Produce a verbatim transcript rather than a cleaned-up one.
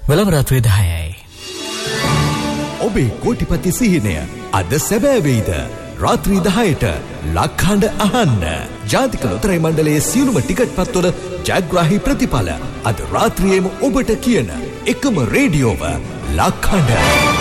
වෙලව රාත්‍රී දහයයි. ඔබේ කෝටිපති සිහිනය අද සැබෑ වෙයිද? රාත්‍රී දහයට ලක්හඬ අහන්න. ජාතික ලොතරැයි මණ්ඩලයේ සියලුම ටිකට් පත්වල ජයග්‍රාහී ප්‍රතිඵල අද රාත්‍රියේම ඔබට කියන එකම රේඩියෝව ලක්හඬ.